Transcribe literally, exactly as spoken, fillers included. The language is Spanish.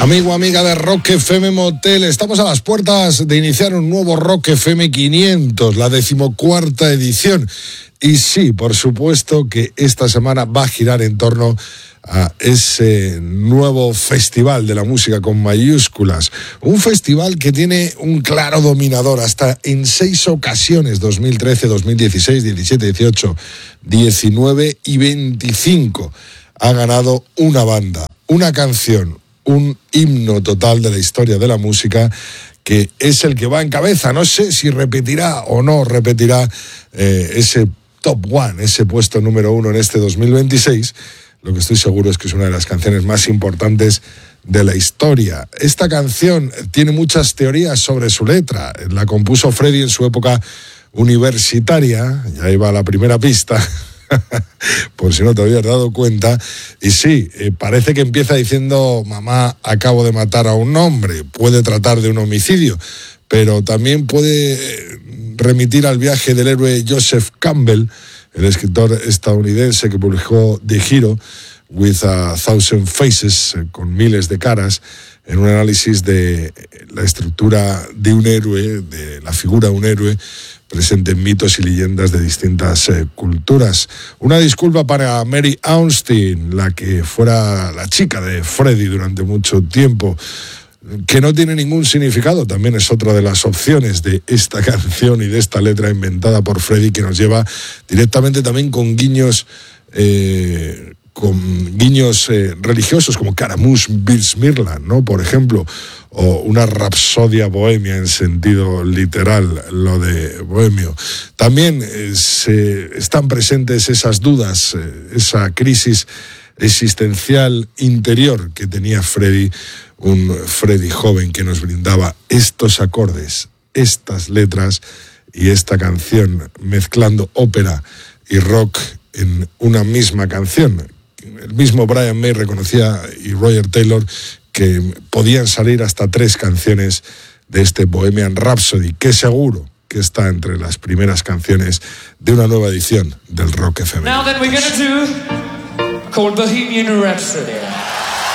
Amigo, amiga de Rock F M Motel, estamos a las puertas de iniciar un nuevo Rock F M quinientos, la decimocuarta edición. Y sí, por supuesto que esta semana va a girar en torno a ese nuevo festival de la música con mayúsculas. Un festival que tiene un claro dominador hasta en seis ocasiones, dos mil trece, dos mil dieciséis, diecisiete, dieciocho, diecinueve y veinticinco. Ha ganado una banda, una canción, un himno total de la historia de la música, que es el que va en cabeza. No sé si repetirá o no repetirá eh, ese top one, ese puesto número uno en este dos mil veintiséis. Lo que estoy seguro es que es una de las canciones más importantes de la historia. Esta canción tiene muchas teorías sobre su letra. La compuso Freddie en su época universitaria. Ya ahí va la primera pista, por si no te habías dado cuenta. Y sí, eh, parece que empieza diciendo: mamá, acabo de matar a un hombre. Puede tratar de un homicidio, pero también puede remitir al viaje del héroe Joseph Campbell, el escritor estadounidense que publicó The Hero with a Thousand Faces, con miles de caras, en un análisis de la estructura de un héroe, de la figura de un héroe, presente en mitos y leyendas de distintas eh, culturas. Una disculpa para Mary Austin, la que fuera la chica de Freddie durante mucho tiempo, que no tiene ningún significado. También es otra de las opciones de esta canción y de esta letra inventada por Freddie, que nos lleva directamente también con guiños eh, con guiños eh, religiosos, como Caramouche Bilsmirland, ¿no? Por ejemplo, o una rapsodia bohemia en sentido literal, lo de bohemio. También eh, se, están presentes esas dudas, eh, esa crisis existencial interior que tenía Freddie, un Freddie joven que nos brindaba estos acordes, estas letras y esta canción, mezclando ópera y rock en una misma canción. El mismo Brian May reconocía, y Roger Taylor, que podían salir hasta tres canciones de este Bohemian Rhapsody, que seguro que está entre las primeras canciones de una nueva edición del Rock F M. Now then we're gonna do called Bohemian Rhapsody.